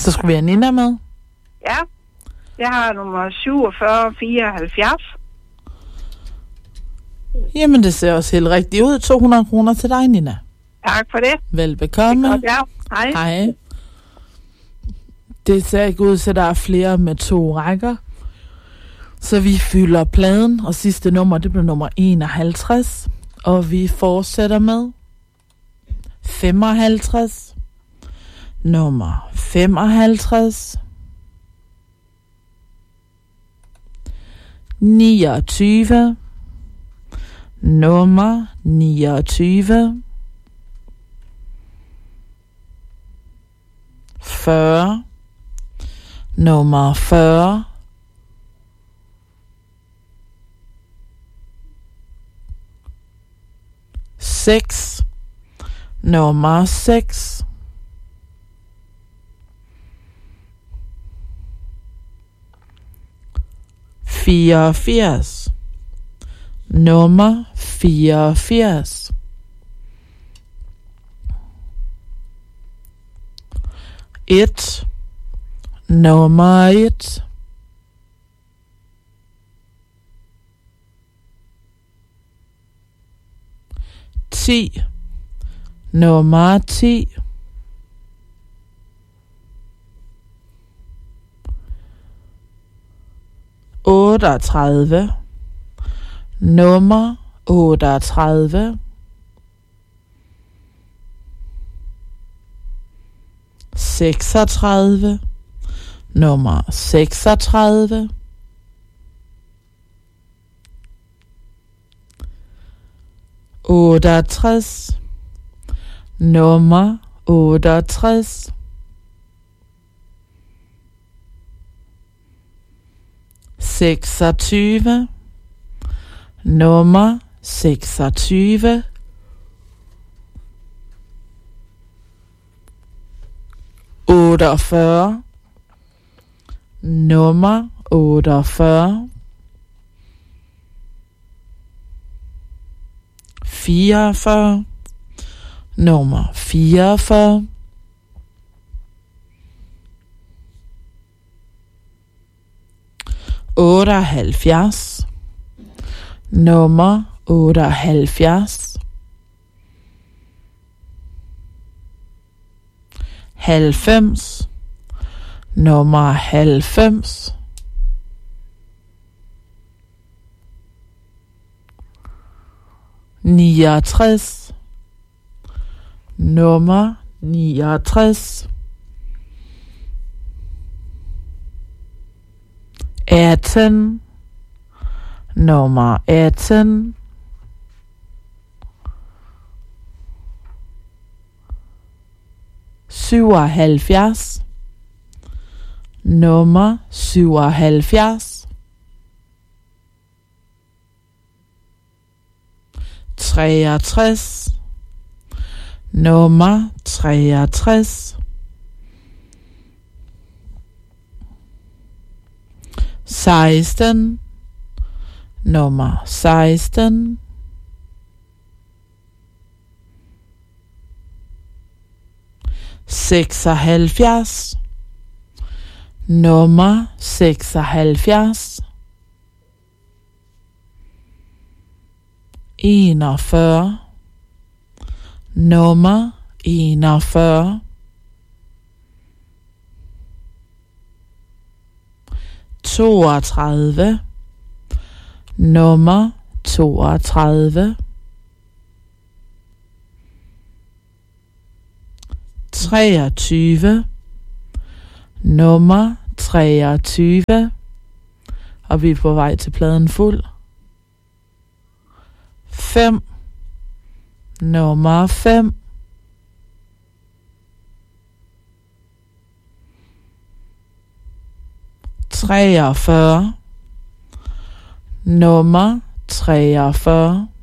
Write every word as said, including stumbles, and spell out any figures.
Så skulle vi have Nina med. Ja, jeg har nummer syvogfyrre fireoghalvfjerds. Jamen, det ser også helt rigtigt ud. to hundrede kroner til dig, Nina. Tak for det. Velbekomme. Det er godt, ja. Hej. Hej. Det ser ikke ud til, at der er flere med to rækker. Så vi fylder pladen, og sidste nummer, det blev nummer enoghalvtreds. Og vi fortsætter med femoghalvtreds. Nummer femoghalvtreds. niogtyve. Nummer niogtyve. fyrre. Nummer fyrre. seks. Nummer seks. fireogfirs. Nummer fireogfirs. et. Nummer et. ti. Nummer ti. otteogtredive. Nummer otteogtredive. seksogtredive. Nummer seksogtredive. otteogtres. Nummer otteogtres. seksogtyve. Nummer seksogtyve. otteogfyrre. Nummer otteogfyrre. fireogfyrre. Nummer fireogfyrre. otteoghalvfjerds. Nummer otteoghalvfjerds. halvfems. Nummer halvfems. niogtres. Nummer niogtres. atten. Nummer atten. syvoghalvfjerds. Nummer syvoghalvfjerds. treogtres. Nummer treogtres. seksten. Nummer seksten. seksoghalvfjerds. Nummer seksoghalvfjerds. enogfyrre. Nummer enogfyrre. toogtredive. Nummer toogtredive. treogtyve. Nummer treogtyve. Og vi er på vej til pladen fuld. fem. Nummer fem. treogfyrre. Nummer treogfyrre.